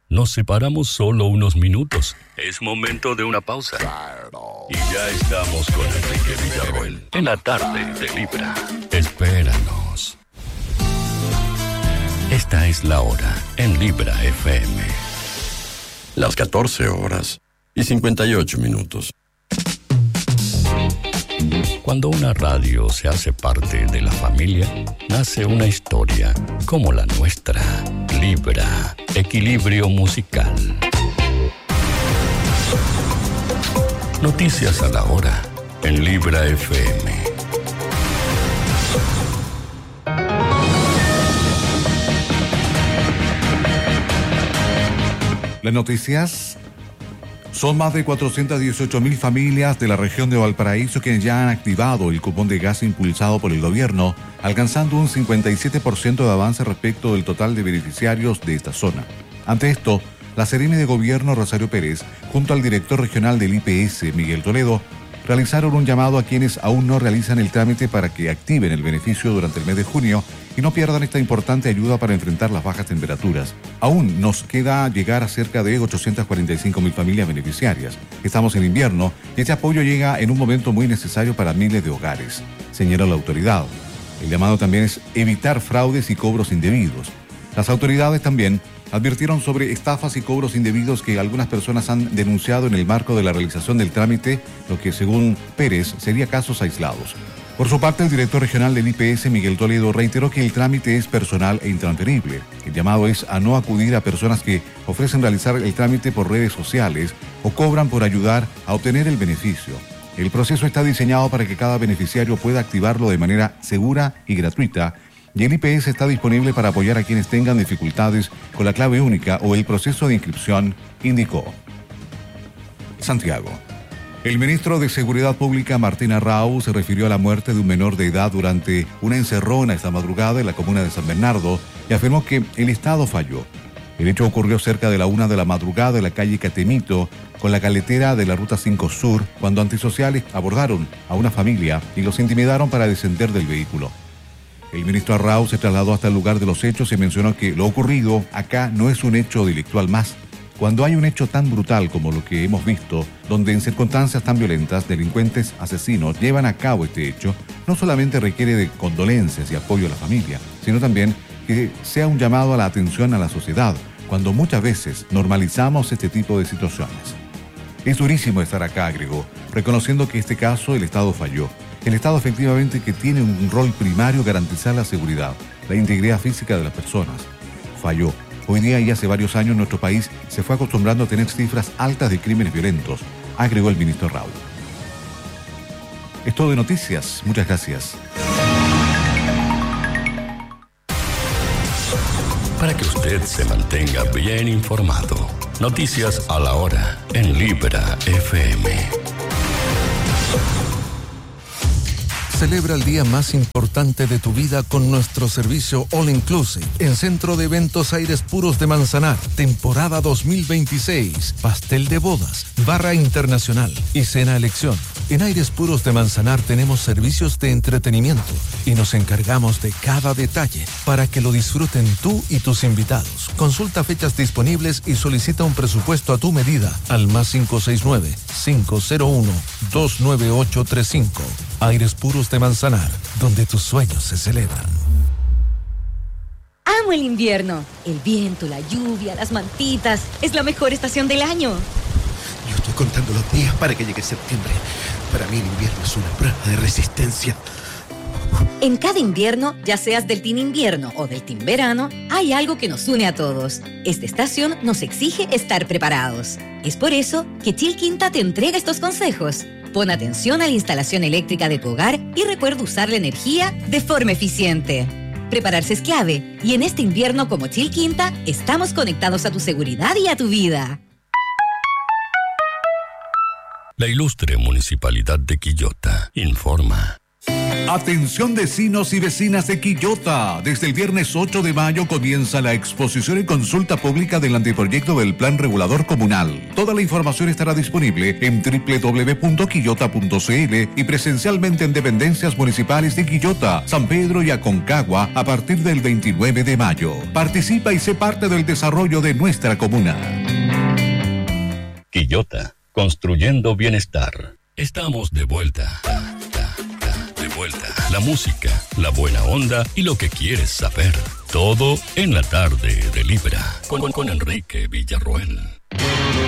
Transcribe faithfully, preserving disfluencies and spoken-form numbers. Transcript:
Nos separamos solo unos minutos. Es momento de una pausa. Y ya estamos con Enrique Villarroel en la tarde de Libra. Espéranos. Esta es la hora en Libra F M. Las catorce horas y cincuenta y ocho minutos. Cuando una radio se hace parte de la familia, nace una historia como la nuestra. Libra, equilibrio musical. Noticias a la hora en Libra F M. Las noticias. Son más de cuatrocientas dieciocho mil familias de la región de Valparaíso quienes ya han activado el cupón de gas impulsado por el gobierno, alcanzando un cincuenta y siete por ciento de avance respecto del total de beneficiarios de esta zona. Ante esto, la Seremi de Gobierno Rosario Pérez, junto al director regional del I P S, Miguel Toledo, realizaron un llamado a quienes aún no realizan el trámite para que activen el beneficio durante el mes de junio y no pierdan esta importante ayuda para enfrentar las bajas temperaturas. Aún nos queda llegar a cerca de ochocientas cuarenta y cinco mil familias beneficiarias. Estamos en invierno y este apoyo llega en un momento muy necesario para miles de hogares, señaló la autoridad. El llamado también es evitar fraudes y cobros indebidos. Las autoridades también advirtieron sobre estafas y cobros indebidos que algunas personas han denunciado en el marco de la realización del trámite, lo que según Pérez sería casos aislados. Por su parte, el director regional del I P S, Miguel Toledo, reiteró que el trámite es personal e intransferible. El llamado es a no acudir a personas que ofrecen realizar el trámite por redes sociales o cobran por ayudar a obtener el beneficio. El proceso está diseñado para que cada beneficiario pueda activarlo de manera segura y gratuita, y el I P S está disponible para apoyar a quienes tengan dificultades con la clave única o el proceso de inscripción, indicó. Santiago. El ministro de Seguridad Pública, Martín Arrau, se refirió a la muerte de un menor de edad durante una encerrona esta madrugada en la comuna de San Bernardo y afirmó que el Estado falló. El hecho ocurrió cerca de la una de la madrugada en la calle Catemito, con la caletera de la Ruta cinco Sur, cuando antisociales abordaron a una familia y los intimidaron para descender del vehículo. El ministro Arrau se trasladó hasta el lugar de los hechos y mencionó que lo ocurrido acá no es un hecho delictual más. Cuando hay un hecho tan brutal como lo que hemos visto, donde en circunstancias tan violentas delincuentes asesinos llevan a cabo este hecho, no solamente requiere de condolencias y apoyo a la familia, sino también que sea un llamado a la atención a la sociedad, cuando muchas veces normalizamos este tipo de situaciones. Es durísimo estar acá, agregó, reconociendo que este caso el Estado falló. El Estado efectivamente que tiene un rol primario garantizar la seguridad, la integridad física de las personas. Falló. Hoy día y hace varios años nuestro país se fue acostumbrando a tener cifras altas de crímenes violentos, agregó el ministro Raúl. Es todo de noticias. Muchas gracias. Para que usted se mantenga bien informado, noticias a la hora en Libra F M. Celebra el día más importante de tu vida con nuestro servicio All Inclusive en Centro de Eventos Aires Puros de Manzanar, temporada dos mil veintiséis, pastel de bodas, barra internacional y cena elección. En Aires Puros de Manzanar tenemos servicios de entretenimiento y nos encargamos de cada detalle para que lo disfruten tú y tus invitados. Consulta fechas disponibles y solicita un presupuesto a tu medida al más cinco seis nueve, cinco cero uno, dos nueve ocho tres cinco. Aires Puros de Manzanar, donde tus sueños se celebran. Amo el invierno. El viento, la lluvia, las mantitas. Es la mejor estación del año. Yo estoy contando los días para que llegue septiembre. Para mí el invierno es una prueba de resistencia. En cada invierno, ya seas del team invierno o del team verano, hay algo que nos une a todos. Esta estación nos exige estar preparados. Es por eso que Chil Quinta te entrega estos consejos. Pon atención a la instalación eléctrica de tu hogar y recuerda usar la energía de forma eficiente. Prepararse es clave y en este invierno como Chil Quinta estamos conectados a tu seguridad y a tu vida. La ilustre Municipalidad de Quillota informa. Atención vecinos y vecinas de Quillota. Desde el viernes ocho de mayo comienza la exposición y consulta pública del anteproyecto del Plan Regulador Comunal. Toda la información estará disponible en doble u doble u doble u punto quillota punto c l y presencialmente en dependencias municipales de Quillota, San Pedro y Aconcagua a partir del veintinueve de mayo. Participa y sé parte del desarrollo de nuestra comuna. Quillota, construyendo bienestar. Estamos de vuelta. Vuelta. La música, la buena onda y lo que quieres saber. Todo en la tarde de Libra. Con, con Enrique Villarroel.